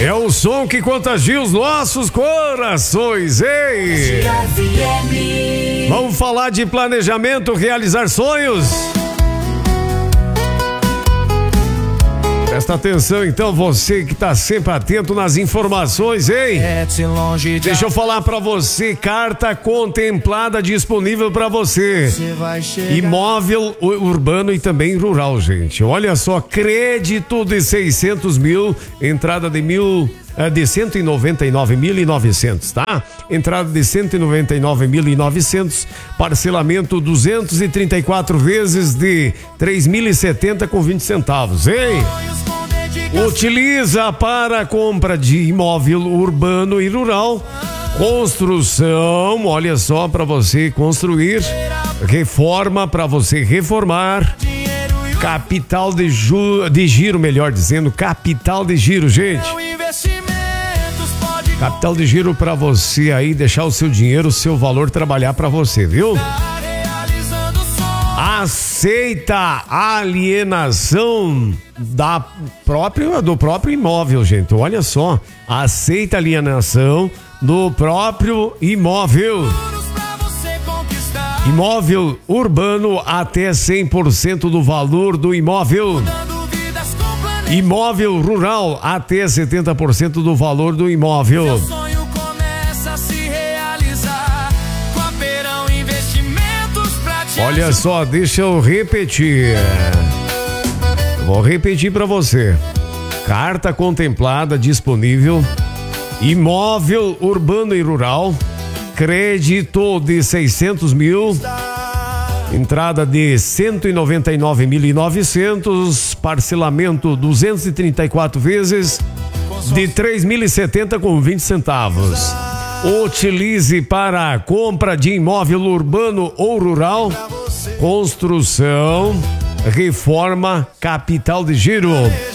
É o som que contagia os nossos corações, ei! Vamos falar de planejamento, realizar sonhos? Presta atenção então, você que tá sempre atento nas informações, ei! Deixa eu falar pra você, carta contemplada disponível pra você. Imóvel urbano e também rural, gente. Olha só, crédito de 600 mil, entrada de 199.900, tá? Entrada de 199.900, parcelamento 234 vezes de 3.070 com 20 centavos, ei? Utiliza para compra de imóvel urbano e rural, construção, olha só, para você construir, reforma para você reformar, capital de giro, melhor dizendo, capital de giro, gente. Capital de giro para você aí deixar o seu dinheiro, o seu valor trabalhar para você, viu? Aceita alienação do próprio imóvel, gente. Olha só, aceita alienação do próprio imóvel. Imóvel urbano até 100% do valor do imóvel. Imóvel rural até 70% do valor do imóvel. Seu sonho começa a se realizar com a Perão Investimentos pra te Olha ajudar. Só, deixa eu repetir. Vou repetir para você. Carta contemplada disponível. Imóvel urbano e rural. Crédito de 600 mil. Entrada de 199.900, parcelamento 234 vezes de 3.070 com 20 centavos. Utilize para a compra de imóvel urbano ou rural, construção, reforma, capital de giro.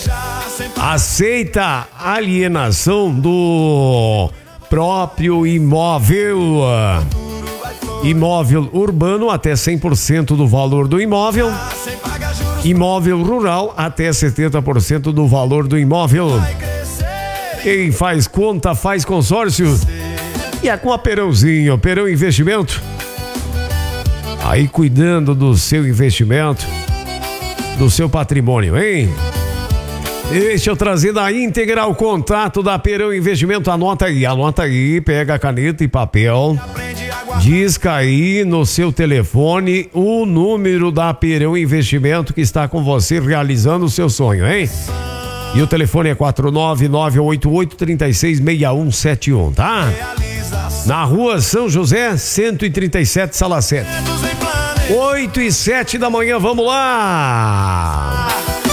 Aceita alienação do próprio imóvel. Imóvel urbano até 100% do valor do imóvel. Imóvel rural até 70% do valor do imóvel. Quem faz conta, faz consórcio. E é com a Perãozinho, Perão Investimento. Aí cuidando do seu investimento, do seu patrimônio, hein? Deixa eu trazer da íntegra o contato da Perão Investimento. Anota aí, pega a caneta e papel. Disca aí no seu telefone o número da Perão Investimento que está com você realizando o seu sonho, hein? E o telefone é 49988366171, tá? Na rua São José, 137, sala 7. 8h07 da manhã, vamos lá!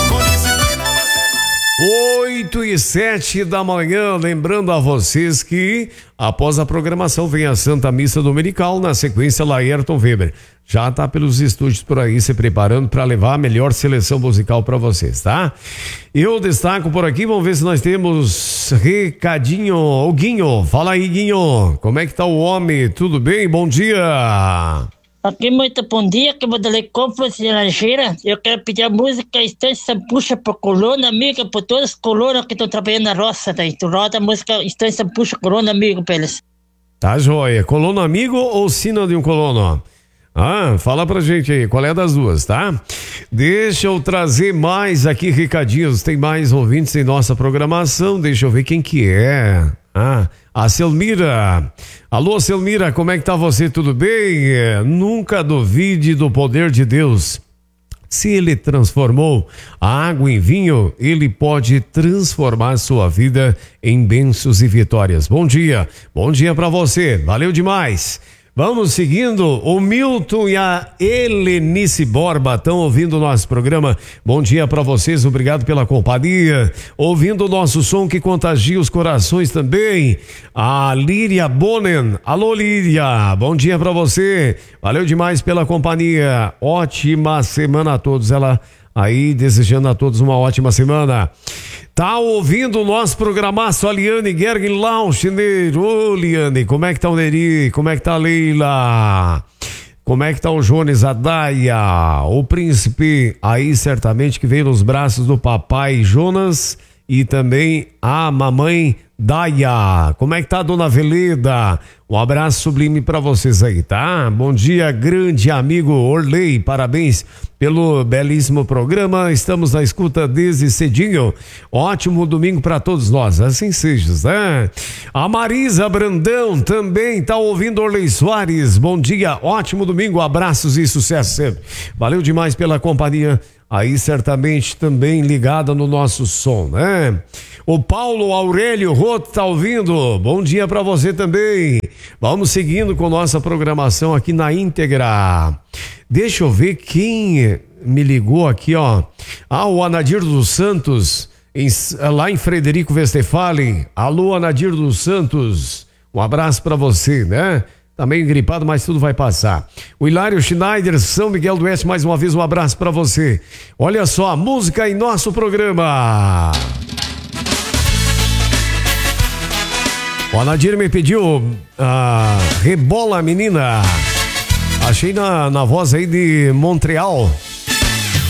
8h07 da manhã, lembrando a vocês que após a programação vem a Santa Missa Dominical, na sequência Laerton Weber. Já está pelos estúdios por aí se preparando para levar a melhor seleção musical para vocês, tá? Eu destaco por aqui, vamos ver se nós temos recadinho. O Guinho, fala aí, Guinho, como é que tá o homem? Tudo bem? Bom dia! Aqui, muito bom dia, que eu vou dar compras de Laranjeira. Eu quero pedir a música Estância Puxa por Coluna, amiga, por todas as colunas que estão trabalhando na roça. Daí. Tu roda a música Estância Puxa Coluna, amigo, pra eles. Tá joia. Colono amigo ou sino de um colono? Fala pra gente aí, qual é das duas, tá? Deixa eu trazer mais aqui recadinhos, tem mais ouvintes em nossa programação, deixa eu ver quem que é. A Selmira. Alô, Selmira, como é que tá você? Tudo bem? Nunca duvide do poder de Deus. Se ele transformou a água em vinho, ele pode transformar sua vida em bênçãos e vitórias. Bom dia pra você, valeu demais. Vamos seguindo, o Milton e a Helenice Borba estão ouvindo o nosso programa. Bom dia para vocês, obrigado pela companhia. Ouvindo o nosso som que contagia os corações também. A Líria Bonen, alô Líria, bom dia para você. Valeu demais pela companhia. Ótima semana a todos. Ela aí desejando a todos uma ótima semana. Tá ouvindo o nosso programaço, a Liane Gergen Lauschner. Ô Liane, como é que tá o Neri? Como é que tá a Leila? Como é que tá o Jones Adaia? O príncipe aí certamente que veio nos braços do papai Jonas e também a mamãe Daia. Como é que tá a dona Veleda? Um abraço sublime pra vocês aí, tá? Bom dia, grande amigo Orley, parabéns pelo belíssimo programa, estamos na escuta desde cedinho, ótimo domingo pra todos nós, assim seja, né? A Marisa Brandão também tá ouvindo Orley Soares, bom dia, ótimo domingo, abraços e sucesso sempre, valeu demais pela companhia, aí certamente também ligada no nosso som, né? O Paulo Aurélio Roto tá ouvindo, bom dia pra você também. Vamos seguindo com nossa programação aqui na íntegra. Deixa eu ver quem me ligou aqui, ó. O Anadir dos Santos, lá em Frederico Westphalen. Alô, Anadir dos Santos, um abraço pra você, né? Tá meio gripado, mas tudo vai passar. O Hilário Schneider, São Miguel do Oeste, mais uma vez um abraço pra você. Olha só, a música em nosso programa. O Anadir me pediu Rebola Menina. Achei na voz aí de Montreal.